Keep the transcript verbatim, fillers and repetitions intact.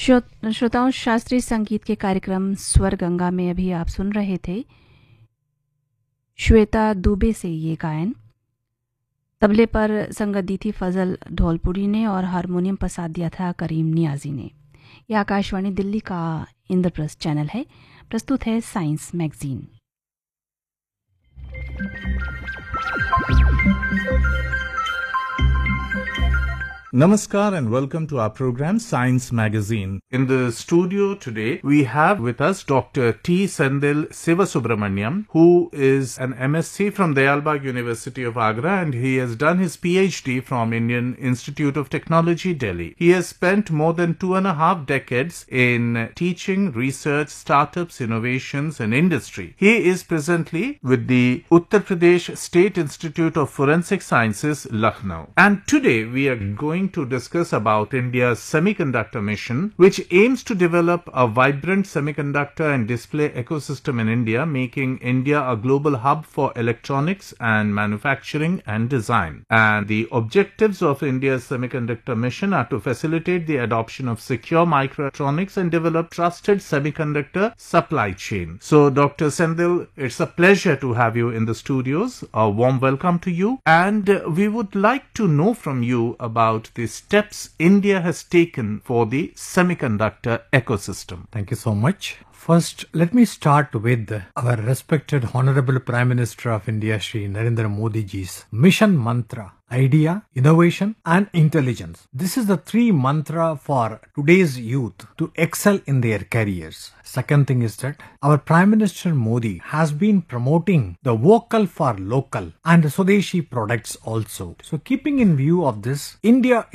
श्रो- श्रोताओं, शास्त्रीय संगीत के कार्यक्रम स्वर गंगा में अभी आप सुन रहे थे श्वेता दुबे से ये गायन। तबले पर संगत दी थी फजल ढोलपुरी ने और हारमोनियम पर साथ दिया था करीम नियाजी ने। यह आकाशवाणी दिल्ली का इंद्रप्रस्थ चैनल है। प्रस्तुत है science magazine. Namaskar and welcome to our program Science Magazine. In the studio today, we have with us Doctor T. Sendil Sivasubramaniam, who is an M S c from Dayalbagh University of Agra, and he has done his P H D from Indian Institute of Technology, Delhi. He has spent more than two and a half decades in teaching, research, startups, innovations, and industry. He is presently with the Uttar Pradesh State Institute of Forensic Sciences, Lucknow. And today we are going to discuss about India's semiconductor mission, which aims to develop a vibrant semiconductor and display ecosystem in India, making India a global hub for electronics and manufacturing and design. And the objectives of India's semiconductor mission are to facilitate the adoption of secure microelectronics and develop trusted semiconductor supply chain. So, Doctor Sendil, it's a pleasure to have you in the studios. A warm welcome to you. And uh, we would like to know from you about the steps India has taken for the semiconductor ecosystem. Thank you so much. First, let me start with our respected Honorable Prime Minister of India, Shri Narendra Modi ji's mission mantra: idea, innovation and intelligence. This is the three mantra for today's youth to excel in their careers. Second thing is that our Prime Minister Modi has been promoting the vocal for local and Swadeshi products also. So keeping in view of this, India